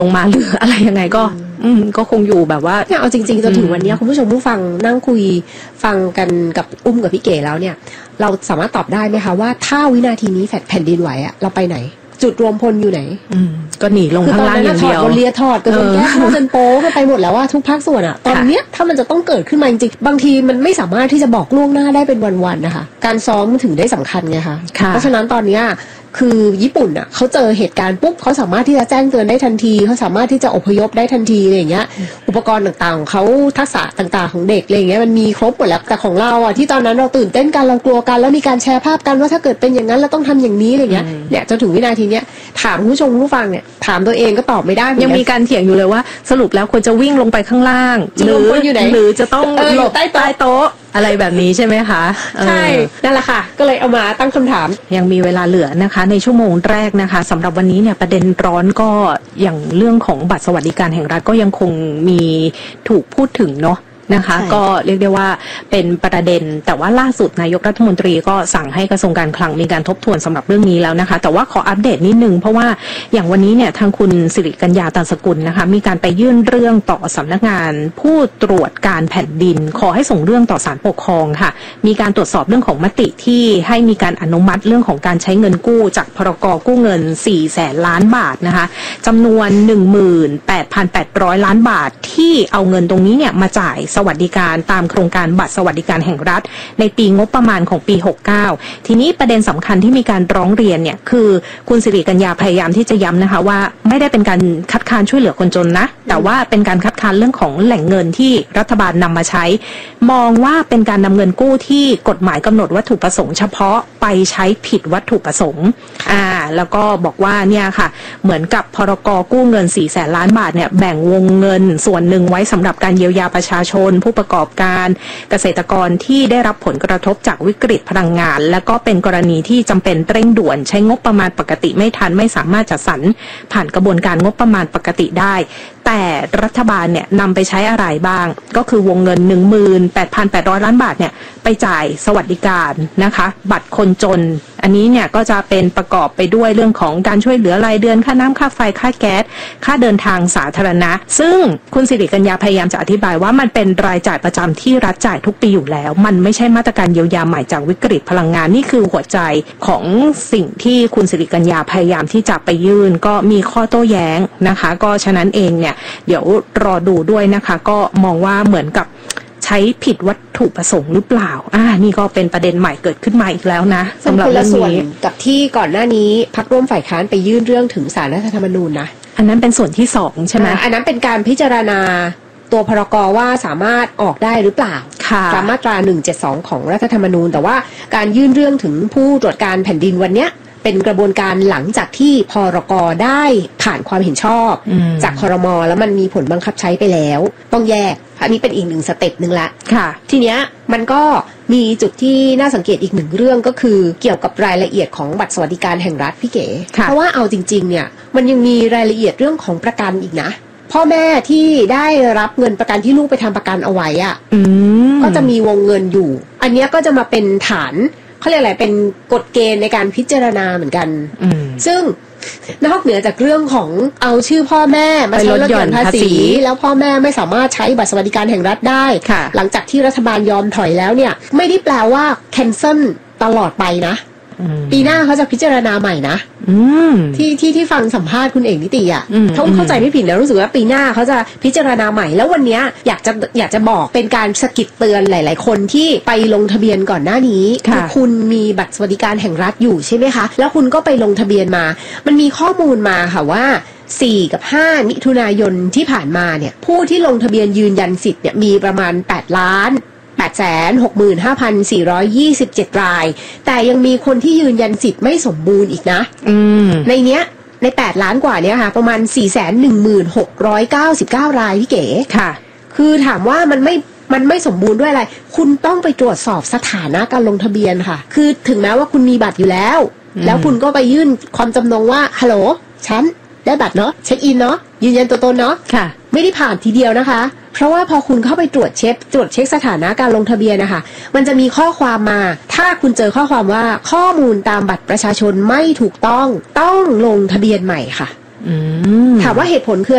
ลงมาหรืออะไรยังไงก็คงอยู่แบบว่าเอาจริงๆจนถึงวันนี้คุณผู้ชมผู้ฟังนั่งคุยฟังกันกับกับพี่เก๋แล้วเนี่ยเราสามารถตอบได้ไหมคะว่าถ้าวินาทีนี้แผ่นดินไหวอะเราไปไหนจุดรวมพลอยู่ไหนก็หนีลงข้างล่างอย่างเดียวถอดเรียถอดกระสุนแก๊สเข้าจนโป๊กันไปหมดแล้วว่าทุกภาคส่วนอะตอนเนี้ยถ้ามันจะต้องเกิดขึ้นมาจริงๆบางทีมันไม่สามารถที่จะบอกล่วงหน้าได้เป็นวันๆนะคะการซ้อมถึงได้สำคัญไงคะเพราะฉะนั้นตอนเนี้ยคือญี่ปุ่นอ่ะเขาเจอเหตุการณ์ปุ๊บเขาสามารถที่จะแจ้งเตือนได้ทันทีเขาสามารถที่จะอพยพได้ทันทีอะไรอย่างเงี้ยอุปกรณ์ต่างๆของเขาทักษะต่างๆของเด็กอะไรอย่างเงี้ยมันมีครบหมดแล้วแต่ของเราอ่ะที่ตอนนั้นเราตื่นเต้นกันเรากลัวกันแล้วมีการแชร์ภาพกันว่าถ้าเกิดเป็นอย่างนั้นเราต้องทำอย่างนี้อะไรเงี้ยเนี่ยจนถึงวินาทีเนี้ยถามผู้ชมผู้ฟังเนี่ยถามตัวเองก็ตอบไม่ได้ยังมีการเถียงอยู่เลยว่าสรุปแล้วควรจะวิ่งลงไปข้างล่างหรือจะต้องหลบใต้โต๊ะอะไรแบบนี้ใช่ไหมคะใช่นั่นแหละค่ะก็เลยเอามาตั้งคำถามยังมีเวลาเหลือนะคะในชั่วโมงแรกนะคะสำหรับวันนี้เนี่ยประเด็นร้อนก็อย่างเรื่องของบัตรสวัสดิการแห่งรัฐก็ยังคงมีถูกพูดถึงเนาะนะคะก็เรียกได้ว่าเป็นประเด็นแต่ว่าล่าสุดนายกรัฐมนตรีก็สั่งให้กระทรวงการคลังมีการทบทวนสำหรับเรื่องนี้แล้วนะคะแต่ว่าขออัปเดตนิดนึงเพราะว่าอย่างวันนี้เนี่ยทางคุณสิริกัญญาตันสกุลนะคะมีการไปยื่นเรื่องต่อสำนักงานผู้ตรวจการแผ่นดินขอให้ส่งเรื่องต่อศาลปกครองค่ะมีการตรวจสอบเรื่องของมติที่ให้มีการอนุมัติเรื่องของการใช้เงินกู้จากพรก.กู้เงิน 400,000 ล้านบาทนะคะจำนวน 18,800 ล้านบาทที่เอาเงินตรงนี้เนี่ยมาจ่ายสวัสดิการตามโครงการบัตรสวัสดิการแห่งรัฐในปีงบประมาณของปี 69ทีนี้ประเด็นสำคัญที่มีการร้องเรียนเนี่ยคือคุณสิริกัญญาพยายามที่จะย้ำนะคะว่าไม่ได้เป็นการคัดค้านช่วยเหลือคนจนนะแต่ว่าเป็นการคัดค้านเรื่องของแหล่งเงินที่รัฐบาลนำมาใช้มองว่าเป็นการนำเงินกู้ที่กฎหมายกำหนดวัตถุประสงค์เฉพาะไปใช้ผิดวัตถุประสงค์แล้วก็บอกว่าเนี่ยค่ะเหมือนกับพรก.กู้เงิน 400,000 ล้านบาทเนี่ยแบ่งวงเงินส่วนหนึ่งไว้สำหรับการเยียวยาประชาชนผู้ประกอบการเกษตรกรที่ได้รับผลกระทบจากวิกฤตพลังงานและก็เป็นกรณีที่จำเป็นเร่งด่วนใช้งบประมาณปกติไม่ทันไม่สามารถจัดสรรผ่านกระบวนการงบประมาณปกติได้แต่รัฐบาลเนี่ยนำไปใช้อะไรบ้างก็คือวงเงิน 18,800 ล้านบาทเนี่ยไปจ่ายสวัสดิการนะคะบัตรคนจนอันนี้เนี่ยก็จะเป็นประกอบไปด้วยเรื่องของการช่วยเหลือรายเดือนค่าน้ำค่าไฟค่าแก๊สค่าเดินทางสาธารณะซึ่งคุณสิริกัญญาพยายามจะอธิบายว่ามันเป็นรายจ่ายประจำที่รัฐจ่ายทุกปีอยู่แล้วมันไม่ใช่มาตรการเยียวยาใหม่จากวิกฤตพลังงานนี่คือหัวใจของสิ่งที่คุณสิริกัญญาพยายามที่จะไปยื่นก็มีข้อโต้แย้งนะคะก็ฉะนั้นเองเนี่ยเดี๋ยวรอดูด้วยนะคะก็มองว่าเหมือนกับใช้ผิดวัตถุประสงค์หรือเปล่านี่ก็เป็นประเด็นใหม่เกิดขึ้นมาอีกแล้วนะสำหรับเรื่องนี้กับที่ก่อนหน้านี้พรรคร่วมฝ่ายค้านไปยื่นเรื่องถึงศาลรัฐธรรมนูญนะอันนั้นเป็นส่วนที่2ใช่ไหมอันนั้นเป็นการพิจารณาตัวพรก.ว่าสามารถออกได้หรือเปล่าตามมาตรา172ของรัฐธรรมนูญแต่ว่าการยื่นเรื่องถึงผู้ตรวจการแผ่นดินวันเนี้ยเป็นกระบวนการหลังจากที่พรก.ได้ผ่านความเห็นชอบจากครม.แล้วมันมีผลบังคับใช้ไปแล้วต้องแยกอันนี้เป็นอีก1สเต็ปนึงละทีเนี้ยมันก็มีจุดที่น่าสังเกตอีก1เรื่องก็คือเกี่ยวกับรายละเอียดของบัตรสวัสดิการแห่งรัฐพี่เก๋เพราะว่าเอาจริงๆเนี่ยมันยังมีรายละเอียดเรื่องของประกันอีกนะพ่อแม่ที่ได้รับเงินประกันที่ลูกไปทำประกันเอาไว้อ่ะก็จะมีวงเงินอยู่อันนี้ก็จะมาเป็นฐานเขาเรียกอะไรเป็นกฎเกณฑ์ในการพิจารณาเหมือนกันซึ่งนอกเหนือจากเรื่องของเอาชื่อพ่อแม่มาใช้ลดหย่อนภาษีแล้วพ่อแม่ไม่สามารถใช้บัตรสวัสดิการแห่งรัฐได้หลังจากที่รัฐบาลยอมถอยแล้วเนี่ยไม่ได้แปลว่าแคนเซิลตลอดไปนะปีหน้าเขาจะพิจารณาใหม่นะที่ฟังสัมภาษณ์คุณเอกนิติอ่ะเขาเข้าใจไม่ผิดแล้วรู้สึกว่าปีหน้าเขาจะพิจารณาใหม่แล้ววันนี้อยากจะบอกเป็นการสะกิดเตือนหลายๆคนที่ไปลงทะเบียนก่อนหน้านี้คือคุณมีบัตรสวัสดิการแห่งรัฐอยู่ใช่ไหมคะแล้วคุณก็ไปลงทะเบียนมามันมีข้อมูลมาค่ะว่า4 กับ 5 มิถุนายนที่ผ่านมาเนี่ยผู้ที่ลงทะเบียนยืนยันสิทธิ์เนี่ยมีประมาณ8,65,427 รายแต่ยังมีคนที่ยืนยันสิทธิ์ไม่สมบูรณ์อีกนะในเนี้ยใน8ล้านกว่านี้ค่ะประมาณ 416,999 รายพี่เก๋ค่ะคือถามว่ามันไม่สมบูรณ์ด้วยอะไรคุณต้องไปตรวจสอบสถานะการลงทะเบียนค่ะคือถึงแม้ว่าคุณมีบัตรอยู่แล้วคุณก็ไปยื่นความจำนงว่าฮัลโหลฉันได้บัตรเนาะเช็คอินเนาะยืนยันตัวตนเนาะค่ะไม่ได้ผ่านทีเดียวนะคะเพราะว่าพอคุณเข้าไปตรวจเช็คสถานะการลงทะเบียนนะคะมันจะมีข้อความมาถ้าคุณเจอข้อความว่าข้อมูลตามบัตรประชาชนไม่ถูกต้องลงทะเบียนใหม่ค่ะถามว่าเหตุผลคือ